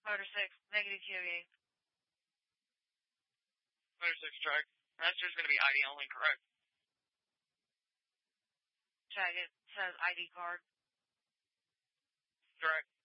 Motor 6, negative QA. Motor 6, track. That's just going to be ID only, correct? Check, it says ID card. Correct.